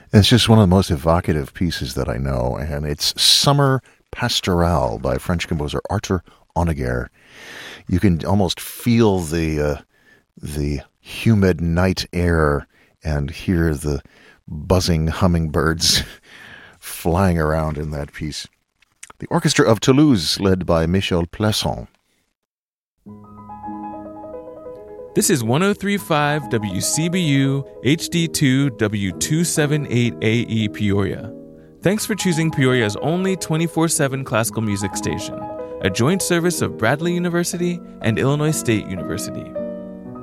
It's just one of the most evocative pieces that I know, and it's Summer Pastorale by French composer Arthur Honegger. You can almost feel the humid night air and hear the buzzing hummingbirds flying around in that piece. The Orchestra of Toulouse, led by Michel Plasson. This is 103.5 WCBU HD2 W278AE Peoria. Thanks for choosing Peoria's only 24/7 classical music station, a joint service of Bradley University and Illinois State University.